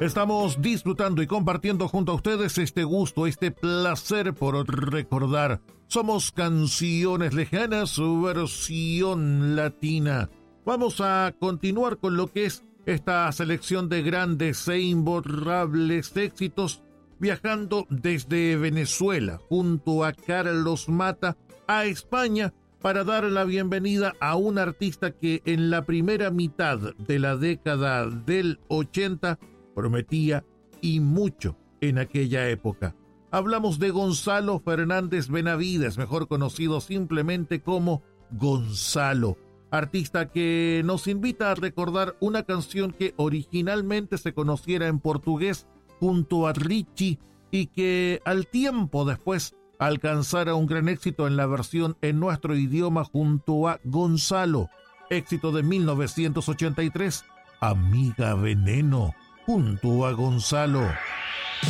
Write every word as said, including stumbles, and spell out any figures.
Estamos disfrutando y compartiendo junto a ustedes este gusto, este placer por recordar. Somos Canciones Lejanas, versión latina. Vamos a continuar con lo que es esta selección de grandes e imborrables éxitos, viajando desde Venezuela junto a Carlos Mata a España para dar la bienvenida a un artista que en la primera mitad de la década del ochenta prometía y mucho en aquella época. Hablamos de Gonzalo Fernández Benavides, mejor conocido simplemente como Gonzalo, artista que nos invita a recordar una canción que originalmente se conociera en portugués junto a Richie y que al tiempo después alcanzara un gran éxito en la versión en nuestro idioma junto a Gonzalo. Éxito de mil novecientos ochenta y tres, Amiga Veneno, junto a Gonzalo.